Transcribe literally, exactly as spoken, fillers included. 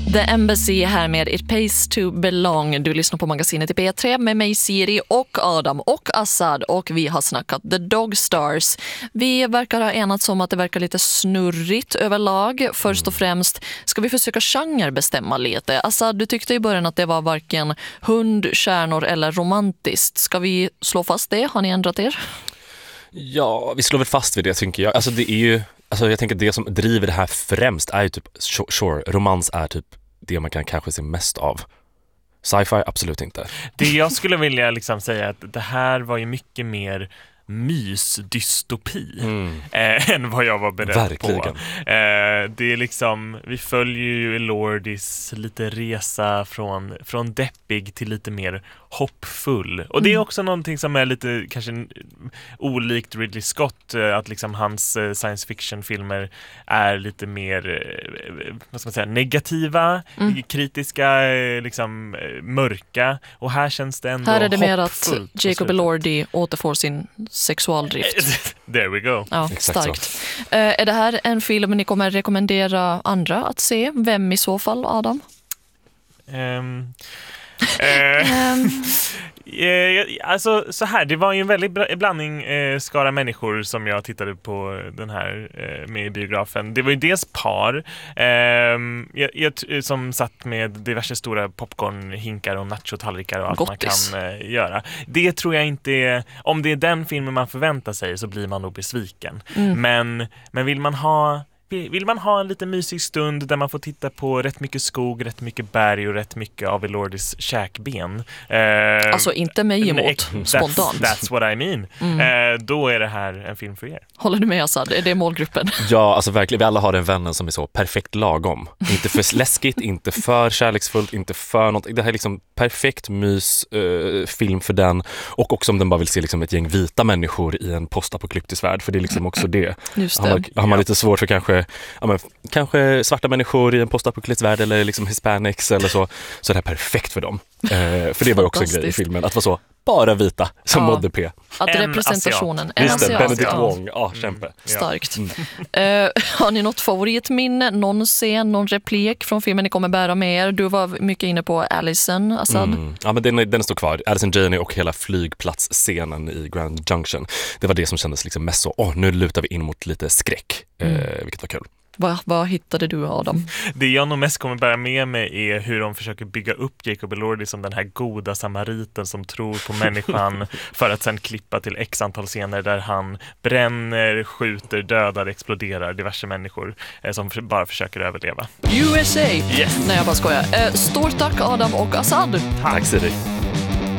The Embassy här med It Pays to Belong. Du lyssnar på magasinet i P tre med mig Siri och Adam och Assad, och vi har snackat The Dog Stars. Vi verkar ha enats om att det verkar lite snurrigt överlag. Först och främst ska vi försöka genrebestämma lite. Assad, du tyckte i början att det var varken hund, kärnor eller romantiskt. Ska vi slå fast det? Har ni ändrat er? Ja, vi slår väl fast vid det, tänker jag. Alltså det är ju, alltså jag tänker att det som driver det här främst är ju typ, sure, romans är typ det man kan kanske se mest av. Sci-fi, absolut inte. Det jag skulle vilja liksom säga att det här var ju mycket mer mysdystopi mm. eh, än vad jag var beredd Verkligen. på. Eh, det är liksom, vi följer ju Elordis lite resa från, från deppig till lite mer hoppfull. Och det är också någonting som är lite kanske olikt Ridley Scott, att liksom hans science fiction-filmer är lite mer, vad ska man säga, negativa, mm. kritiska, liksom mörka. Och här känns det ändå här är det mer att Jacob Elordi återfår sin sexualdrift. There we go. Ja, starkt. Uh, är det här en film ni kommer rekommendera andra att se? Vem i så fall, Adam? Um, uh, um. Eh, alltså så här, det var ju en väldigt blandning eh, skara människor som jag tittade på den här eh, med i biografen. Det var ju dels par eh, jag, jag, som satt med diverse stora popcornhinkar och nachotallrikar och allt Gottis. man kan eh, göra. Det tror jag inte är, om det är den filmen man förväntar sig så blir man nog besviken. Mm. Men, men vill man ha Vill man ha en lite mysig stund där man får titta på rätt mycket skog, rätt mycket berg och rätt mycket av Elordis käkben. Eh, alltså inte mig emot, that's, spontant. That's what I mean. Mm. Eh, då är det här en film för er. Håller du med, Assad? Är det målgruppen? Ja, alltså verkligen. Vi alla har en vännen som är så perfekt lagom. Inte för läskigt, inte för kärleksfullt, inte för något. Det här är liksom perfekt mys uh, film för den. Och också om den bara vill se liksom ett gäng vita människor i en postapokalyptisk värld. För det är liksom också det. Just det. Har man, har man lite svårt för kanske Ja, men, kanske svarta människor i en postapokalyptisk värld eller liksom hispanics eller så, så är det perfekt för dem. Eh, för det var också en grej i filmen, att vara så bara vita som ja. Modde P. Att en representationen. En Just det, Benedict Wong. Ja, kämpe. Mm. Starkt. Mm. Uh, har ni något favoritminne, någon scen, någon replik från filmen ni kommer bära med er? Du var mycket inne på Allison, Assad. Mm. Ja, men den, den står kvar. Allison Janney och hela flygplatsscenen i Grand Junction. Det var det som kändes liksom mest så, åh, nu lutar vi in mot lite skräck, mm. eh, vilket var kul. Vad, vad hittade du, Adam? Det jag nog mest kommer bära med mig är hur de försöker bygga upp Jacob Elordi som den här goda samariten som tror på människan för att sen klippa till x antal scener där han bränner, skjuter, dödar, exploderar diverse människor eh, som för, bara försöker överleva. U S A! Yes. Nej, jag bara skojar. Eh, stort tack, Adam och Assad. Tack, Siri.